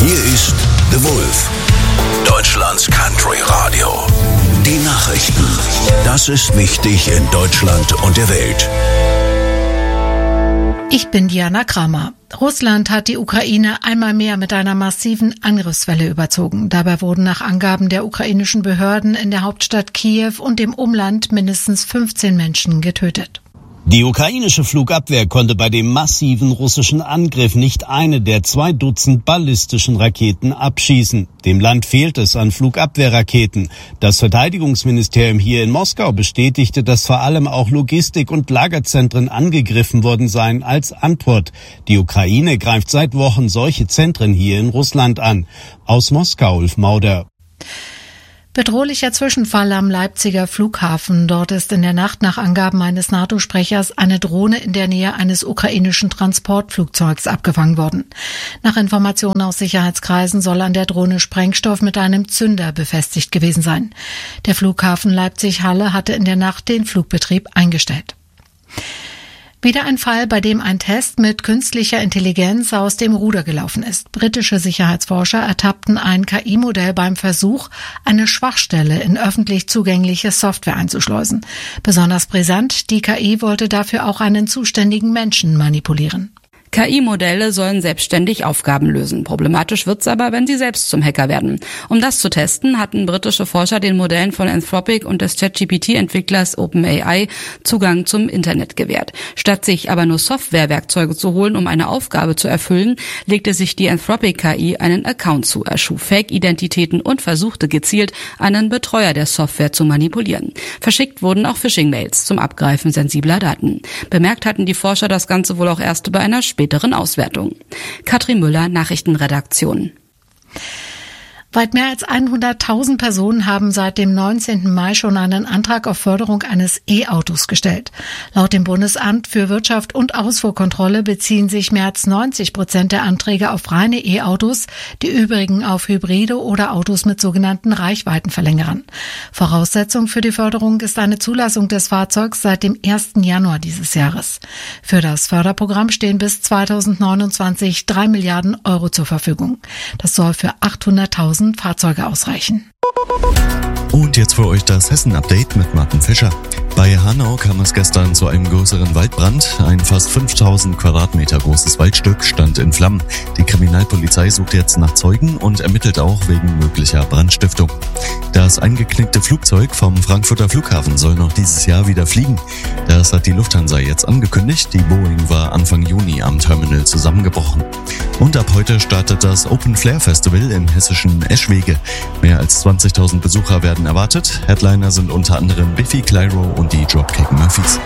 Hier ist The Wolf, Deutschlands Country Radio. Die Nachrichten. Das ist wichtig in Deutschland und der Welt. Ich bin Diana Kramer. Russland hat die Ukraine einmal mehr mit einer massiven Angriffswelle überzogen. Dabei wurden nach Angaben der ukrainischen Behörden in der Hauptstadt Kiew und dem Umland mindestens 15 Menschen getötet. Die ukrainische Flugabwehr konnte bei dem massiven russischen Angriff nicht eine der 2 Dutzend ballistischen Raketen abschießen. Dem Land fehlt es an Flugabwehrraketen. Das Verteidigungsministerium hier in Moskau bestätigte, dass vor allem auch Logistik- und Lagerzentren angegriffen worden seien als Antwort. Die Ukraine greift seit Wochen solche Zentren hier in Russland an. Aus Moskau, Ulf Mauder. Bedrohlicher Zwischenfall am Leipziger Flughafen. Dort ist in der Nacht nach Angaben eines NATO-Sprechers eine Drohne in der Nähe eines ukrainischen Transportflugzeugs abgefangen worden. Nach Informationen aus Sicherheitskreisen soll an der Drohne Sprengstoff mit einem Zünder befestigt gewesen sein. Der Flughafen Leipzig-Halle hatte in der Nacht den Flugbetrieb eingestellt. Wieder ein Fall, bei dem ein Test mit künstlicher Intelligenz aus dem Ruder gelaufen ist. Britische Sicherheitsforscher ertappten ein KI-Modell beim Versuch, eine Schwachstelle in öffentlich zugängliche Software einzuschleusen. Besonders brisant, die KI wollte dafür auch einen zuständigen Menschen manipulieren. KI-Modelle sollen selbstständig Aufgaben lösen. Problematisch wird's aber, wenn sie selbst zum Hacker werden. Um das zu testen, hatten britische Forscher den Modellen von Anthropic und des ChatGPT-Entwicklers OpenAI Zugang zum Internet gewährt. Statt sich aber nur Softwarewerkzeuge zu holen, um eine Aufgabe zu erfüllen, legte sich die Anthropic-KI einen Account zu, erschuf Fake-Identitäten und versuchte gezielt, einen Betreuer der Software zu manipulieren. Verschickt wurden auch Phishing-Mails zum Abgreifen sensibler Daten. Bemerkt hatten die Forscher das Ganze wohl auch erst bei einer späteren Auswertung. Katrin Müller, Nachrichtenredaktion. Weit mehr als 100.000 Personen haben seit dem 19. Mai schon einen Antrag auf Förderung eines E-Autos gestellt. Laut dem Bundesamt für Wirtschaft und Ausfuhrkontrolle beziehen sich mehr als 90% der Anträge auf reine E-Autos, die übrigen auf Hybride oder Autos mit sogenannten Reichweitenverlängerern. Voraussetzung für die Förderung ist eine Zulassung des Fahrzeugs seit dem 1. Januar dieses Jahres. Für das Förderprogramm stehen bis 2029 3 Milliarden Euro zur Verfügung. Das soll für 800.000 Fahrzeuge ausreichen. Und jetzt für euch das Hessen-Update mit Martin Fischer. Bei Hanau kam es gestern zu einem größeren Waldbrand. Ein fast 5000 Quadratmeter großes Waldstück stand in Flammen. Die Kriminalpolizei sucht jetzt nach Zeugen und ermittelt auch wegen möglicher Brandstiftung. Das eingeknickte Flugzeug vom Frankfurter Flughafen soll noch dieses Jahr wieder fliegen. Das hat die Lufthansa jetzt angekündigt. Die Boeing war Anfang Juni am Terminal zusammengebrochen. Und ab heute startet das Open Flair Festival im hessischen Eschwege. Mehr als 20.000 Besucher werden erwartet. Headliner sind unter anderem Biffy Clyro und die Dropkick Murphys.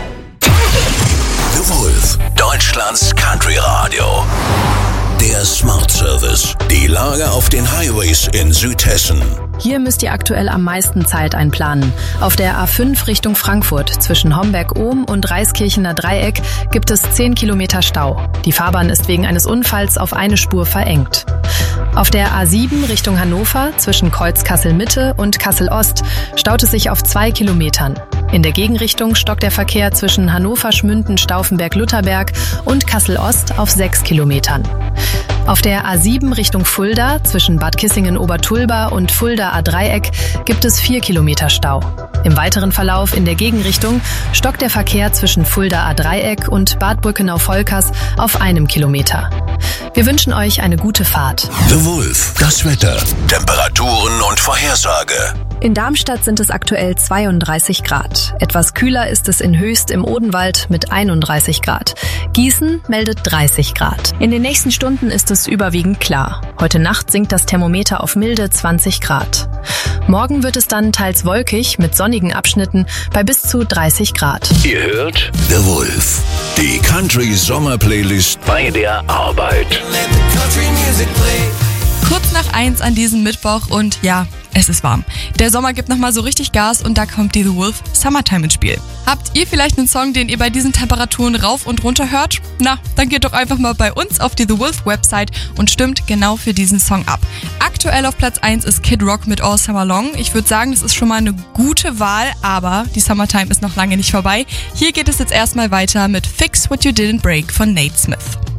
The Wolf, Deutschlands Country Radio. Der Smart Service. Die Lage auf den Highways in Südhessen. Hier müsst ihr aktuell am meisten Zeit einplanen. Auf der A5 Richtung Frankfurt zwischen Homberg-Ohm und Reiskirchener Dreieck gibt es 10 Kilometer Stau. Die Fahrbahn ist wegen eines Unfalls auf eine Spur verengt. Auf der A7 Richtung Hannover zwischen Kreuz Kassel-Mitte und Kassel-Ost staut es sich auf 2 Kilometern. In der Gegenrichtung stockt der Verkehr zwischen Hannover-Schmünden-Stauffenberg-Lutherberg und Kassel-Ost auf 6 Kilometern. Auf der A7 Richtung Fulda zwischen Bad Kissingen-Obertulba und Fulda A-Dreieck gibt es 4 Kilometer Stau. Im weiteren Verlauf in der Gegenrichtung stockt der Verkehr zwischen Fulda A-Dreieck und Bad Brückenau-Volkers auf 1 Kilometer. Wir wünschen euch eine gute Fahrt. The Wolf, das Wetter, Temperaturen und Vorhersage. In Darmstadt sind es aktuell 32 Grad. Etwas kühler ist es in Höchst im Odenwald mit 31 Grad. Gießen meldet 30 Grad. In den nächsten Stunden ist es überwiegend klar. Heute Nacht sinkt das Thermometer auf milde 20 Grad. Morgen wird es dann teils wolkig mit sonnigen Abschnitten bei bis zu 30 Grad. Ihr hört The Wolf, die Country-Sommer-Playlist bei der Arbeit. Kurz nach 1 an diesem Mittwoch und ja, es ist warm. Der Sommer gibt nochmal so richtig Gas und da kommt die The Wolf Summertime ins Spiel. Habt ihr vielleicht einen Song, den ihr bei diesen Temperaturen rauf und runter hört? Na, dann geht doch einfach mal bei uns auf die The Wolf Website und stimmt genau für diesen Song ab. Aktuell auf Platz 1 ist Kid Rock mit All Summer Long. Ich würde sagen, das ist schon mal eine gute Wahl, aber die Summertime ist noch lange nicht vorbei. Hier geht es jetzt erstmal weiter mit Fix What You Didn't Break von Nate Smith.